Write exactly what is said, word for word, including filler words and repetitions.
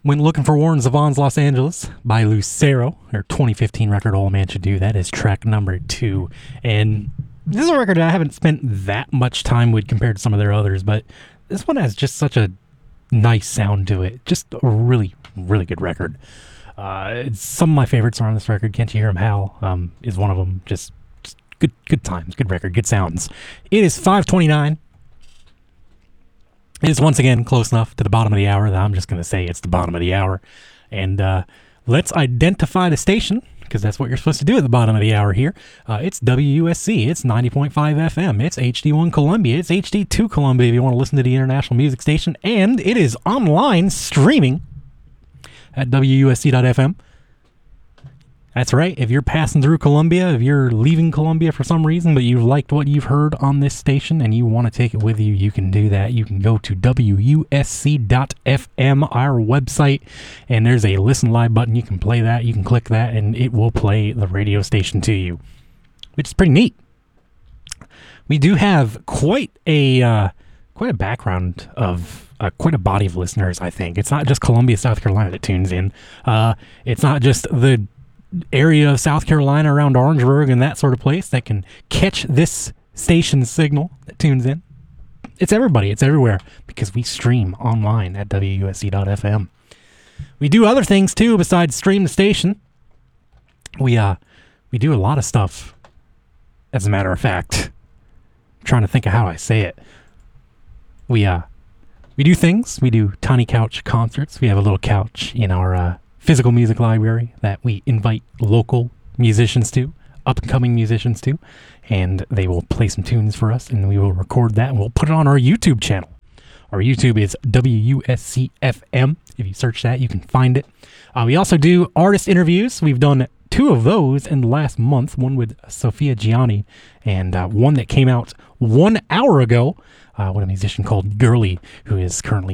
When Looking for Warren Zevon's Los Angeles by Lucero, their twenty fifteen record All a Man Should Do, that is track number two. And this is a record that I haven't spent that much time with compared to some of their others, but this one has just such a nice sound to it. Just a really, really good record. Uh, it's, some of my favorites are on this record. Can't You Hear 'Em Howl um, is one of them. Just, just good good times, good record, good sounds. It is five twenty-nine. It is once again close enough to the bottom of the hour that I'm just going to say it's the bottom of the hour. And uh, let's identify the station, because that's what you're supposed to do at the bottom of the hour here. Uh, it's W U S C. It's ninety point five F M. It's H D one Columbia. It's H D two Columbia if you want to listen to the International Music Station. And it is online streaming at W U S C dot F M. That's right. If you're passing through Columbia, if you're leaving Columbia for some reason, but you've liked what you've heard on this station and you want to take it with you, you can do that. You can go to W U S C dot F M, our website, and there's a listen live button. You can play that. You can click that, and it will play the radio station to you, which is pretty neat. We do have quite a uh, quite a background of uh, quite a body of listeners, I think. It's not just Columbia, South Carolina that tunes in. Uh, it's not just the area of South Carolina around Orangeburg and that sort of place that can catch this station signal that tunes in. It's everybody. It's everywhere because we stream online at W U S C dot F M. We do other things too besides stream the station. We uh we do a lot of stuff. As a matter of fact, I'm trying to think of how I say it. We uh we do things. We do tiny couch concerts. We have a little couch in our uh physical music library that we invite local musicians to, up-and-coming musicians to, and they will play some tunes for us, and we will record that, and we'll put it on our YouTube channel. Our YouTube is W U S C F M. If you search that, you can find it. Uh, we also do artist interviews. We've done two of those in the last month, one with Sophia Gianni, and uh, one that came out one hour ago, uh, with a musician called Girly, who is currently